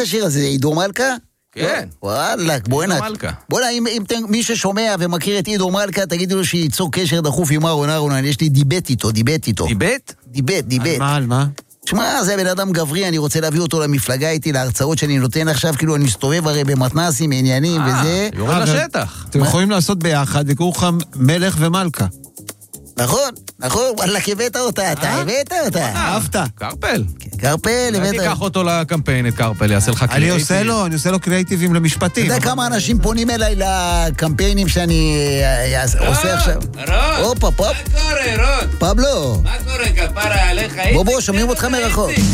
זה השיר הזה? עידו מלכה? כן. וואלה, בוא'נה, אם מי ששומע ומכיר את עידו מלכה, תגידו לו שייצור קשר דחוף עם אהרון, יש לי דיבט איתו. דיבט? דיבט. על מה? שמע, זה בן אדם גברי, אני רוצה להביא אותו למפלגה איתי, להרצאות שאני נותן עכשיו, כאילו אני מסתובב הרי במתנסים, עניינים וזה. יורד לשטח. אתם יכולים לעשות ביחד, יקראו לך מלך ומלכה. נכון, וואלה, הבאת אותה, הבאת אותה. אהבת. קרפל. קרפל, הבאת. תיקח אותו לקמפיין, את קרפל, יעשה לך אני עושה לו קריאטיבים למשפטים. אתה יודע כמה אנשים פונים אליי לקמפיינים שאני עושה עכשיו? רון, מה קורה, רון? פבלו. מה קורה, כפרה עליך? בוא, שומעים אותך מרחוק.